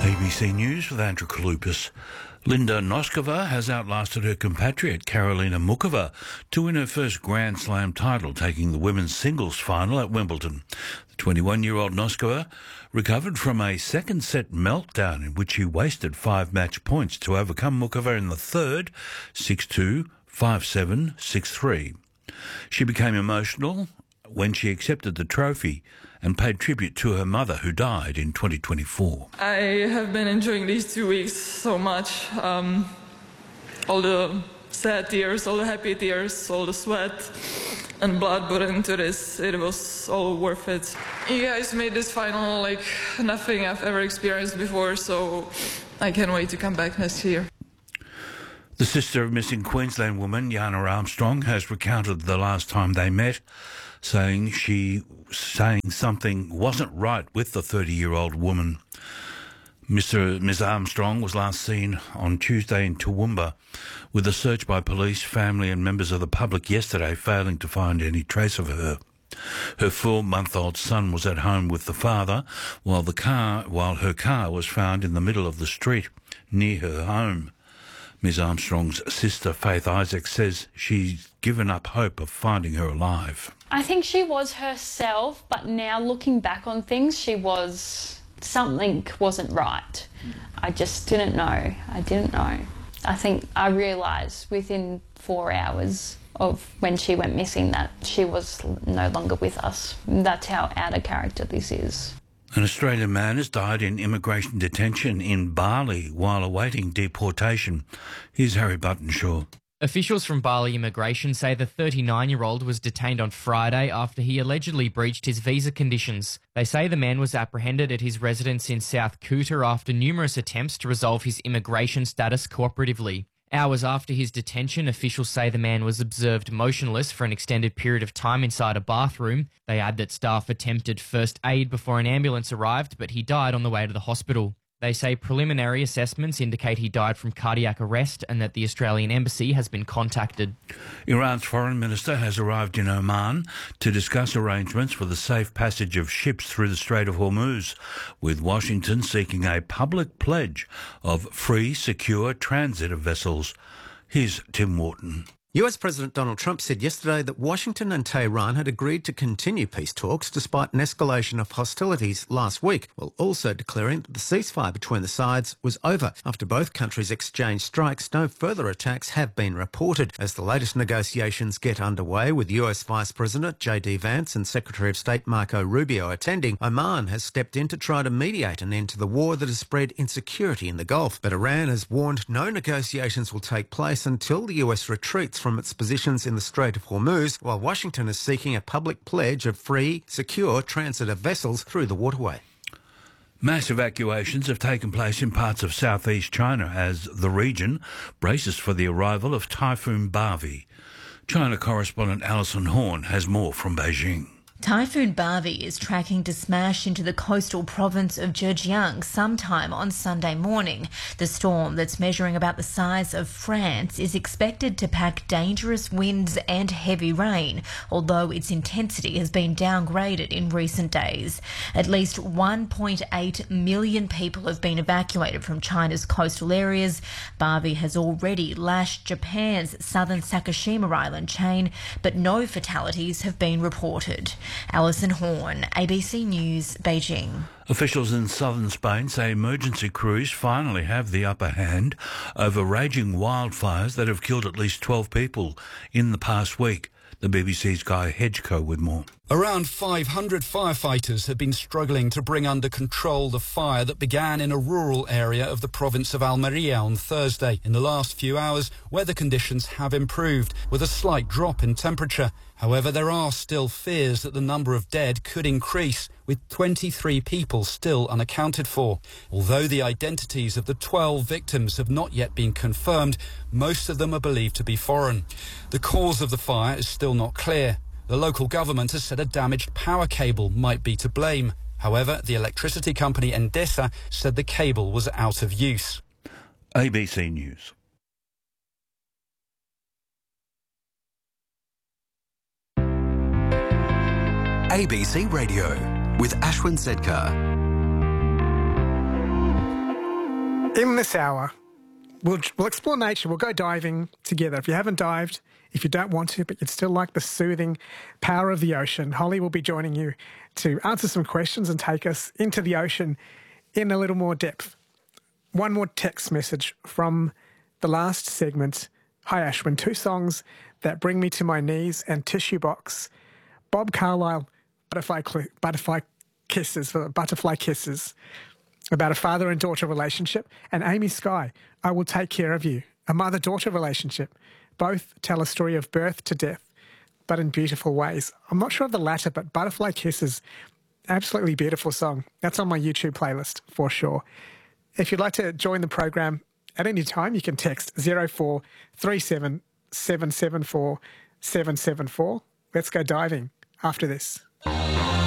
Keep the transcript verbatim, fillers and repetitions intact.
A B C News with Andrew Kalupas. Linda Noskova has outlasted her compatriot Karolina Muchova to win her first Grand Slam title, taking the women's singles final at Wimbledon. The twenty-one-year-old Noskova recovered from a second-set meltdown in which she wasted five match points to overcome Muchova in the third, six two, five seven, six three. She became emotional when she accepted the trophy and paid tribute to her mother, who died in twenty twenty-four. I have been enjoying these two weeks so much. Um, all the sad tears, all the happy tears, all the sweat and blood put into this. It was all worth it. You guys made this final like nothing I've ever experienced before, so I can't wait to come back next year. The sister of missing Queensland woman Yana Armstrong has recounted the last time they met, saying she saying something wasn't right with the thirty-year-old woman. Mister Miz Armstrong was last seen on Tuesday in Toowoomba, with a search by police, family and members of the public yesterday failing to find any trace of her. Her four-month-old son was at home with the father, while the car while her car was found in the middle of the street near her home. Miz Armstrong's sister, Faith Isaacs, says she's given up hope of finding her alive. I think she was herself, but now looking back on things, she was... something wasn't right. I just didn't know. I didn't know. I think I realised within four hours of when she went missing that she was no longer with us. That's how out of character this is. An Australian man has died in immigration detention in Bali while awaiting deportation. Here's Harry Buttonshaw. Officials from Bali Immigration say the thirty-nine-year-old was detained on Friday after he allegedly breached his visa conditions. They say the man was apprehended at his residence in South Kuta after numerous attempts to resolve his immigration status cooperatively. Hours after his detention, officials say the man was observed motionless for an extended period of time inside a bathroom. They add that staff attempted first aid before an ambulance arrived, but he died on the way to the hospital. They say preliminary assessments indicate he died from cardiac arrest and that the Australian Embassy has been contacted. Iran's foreign minister has arrived in Oman to discuss arrangements for the safe passage of ships through the Strait of Hormuz, with Washington seeking a public pledge of free, secure transit of vessels. Here's Tim Wharton. U S President Donald Trump said yesterday that Washington and Tehran had agreed to continue peace talks despite an escalation of hostilities last week, while also declaring that the ceasefire between the sides was over. After both countries exchanged strikes, no further attacks have been reported. As the latest negotiations get underway, with U S Vice President J D Vance and Secretary of State Marco Rubio attending, Oman has stepped in to try to mediate an end to the war that has spread insecurity in the Gulf. But Iran has warned no negotiations will take place until the U S retreats from its positions in the Strait of Hormuz, while Washington is seeking a public pledge of free, secure transit of vessels through the waterway. Mass evacuations have taken place in parts of southeast China as the region braces for the arrival of Typhoon Bavi. China correspondent Alison Horn has more from Beijing. Typhoon Bavi is tracking to smash into the coastal province of Zhejiang sometime on Sunday morning. The storm, that's measuring about the size of France, is expected to pack dangerous winds and heavy rain, although its intensity has been downgraded in recent days. At least one point eight million people have been evacuated from China's coastal areas. Bavi has already lashed Japan's southern Sakishima Island chain, but no fatalities have been reported. Alison Horn, A B C News, Beijing. Officials in southern Spain say emergency crews finally have the upper hand over raging wildfires that have killed at least twelve people in the past week. The B B C's Guy Hedgecoe with more. Around five hundred firefighters have been struggling to bring under control the fire that began in a rural area of the province of Almeria on Thursday. In the last few hours, weather conditions have improved, with a slight drop in temperature. However, there are still fears that the number of dead could increase, with twenty-three people still unaccounted for. Although the identities of the twelve victims have not yet been confirmed, most of them are believed to be foreign. The cause of the fire is still not clear. The local government has said a damaged power cable might be to blame. However, the electricity company Endesa said the cable was out of use. A B C News. A B C Radio with Ashwin Sedkar. In this hour, we'll, we'll explore nature. We'll go diving together. If you haven't dived, if you don't want to, but you'd still like the soothing power of the ocean, Holly will be joining you to answer some questions and take us into the ocean in a little more depth. One more text message from the last segment. Hi, Ashwin. Two songs that bring me to my knees and Tissue Box. Bob Carlyle, Butterfly, Butterfly Kisses, Butterfly Kisses, about a father and daughter relationship, and Amy Sky, I Will Take Care of You, a mother-daughter relationship. Both tell a story of birth to death, but in beautiful ways. I'm not sure of the latter, but Butterfly Kisses, absolutely beautiful song. That's on my YouTube playlist for sure. If you'd like to join the program at any time, you can text zero four three seven seven seven four seven seven four. Let's go diving after this.